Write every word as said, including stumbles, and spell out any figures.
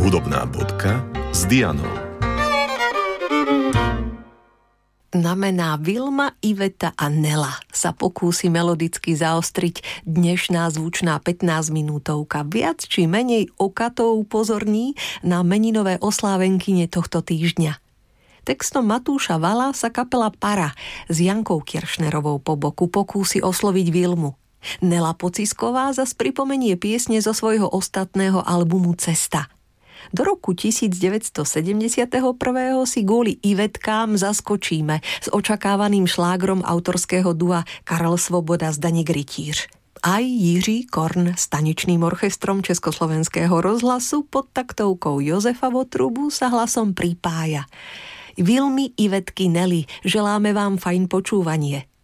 Hudobná bodka s Dianou. Na mená Vilma, Iveta a Nela sa pokúsi melodicky zaostriť dnešná zvučná pätnásťminútovka. Viac či menej okatov upozorní na meninové oslávenkyne tohto týždňa. Textom Matúša Vala sa kapela Para s Jankou Kiršnerovou po boku pokúsi osloviť Vilmu. Nela Pocisková zas pripomenie piesne zo svojho ostatného albumu Cesta. Do roku devätnásťstosedemdesiatjeden si kvôli Ivetkám zaskočíme s očakávaným šlágrom autorského dua Karel Svoboda Zdeněk Rytíř. Aj Jiří Korn s tanečným orchestrom Československého rozhlasu pod taktovkou Jozefa Votrubu sa hlasom pripája. Vilmy, Ivetky, Nely, želáme vám fajn počúvanie.